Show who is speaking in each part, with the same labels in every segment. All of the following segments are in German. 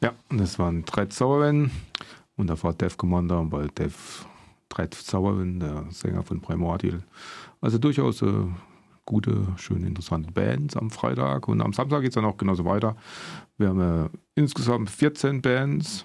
Speaker 1: Ja, das waren Dread Sauerwen und da war Death Commander und bei Dread Sauerwen, der Sänger von Primordial. Also durchaus gute, schöne, interessante Bands am Freitag. Und am Samstag geht es dann auch genauso weiter. Wir haben insgesamt 13 Bands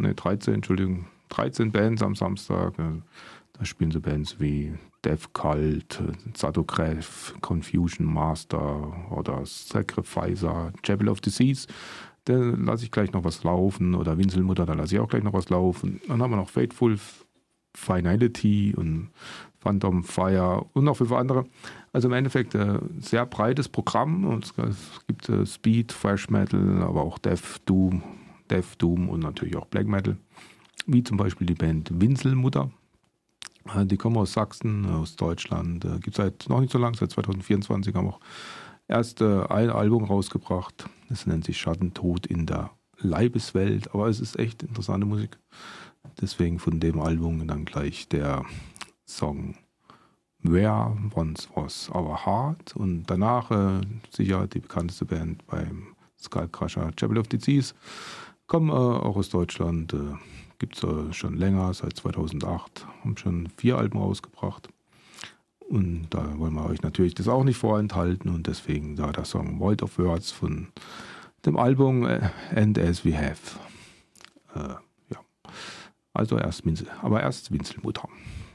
Speaker 1: am Samstag. Da spielen so Bands wie Death Cult, Zadokrev, Confusion Master oder Sacrificer, Chapel of the Seas. Da lasse ich gleich noch was laufen. Oder Winselmutter, da lasse ich auch gleich noch was laufen. Dann haben wir noch Fateful Finality und Phantom Fire und noch 5 andere. Also im Endeffekt ein sehr breites Programm. Und es gibt Speed, Thrash Metal, aber auch Death Doom und natürlich auch Black Metal. Wie zum Beispiel die Band Winselmutter. Die kommen aus Sachsen, aus Deutschland. Gibt es seit noch nicht so lange, seit 2024 haben auch erst ein Album rausgebracht. Das nennt sich Schattentod in der Leibeswelt. Aber es ist echt interessante Musik. Deswegen von dem Album dann gleich der Song Where Once Was Our Heart und danach sicher die bekannteste Band beim Skullcrusher, Chapel of the Seas. Kommen auch aus Deutschland, gibt es schon länger, seit 2008, haben schon 4 Alben rausgebracht und da wollen wir euch natürlich das auch nicht vorenthalten und deswegen da der Song Void of Words von dem Album And As We Have. Also erst Winselmutter.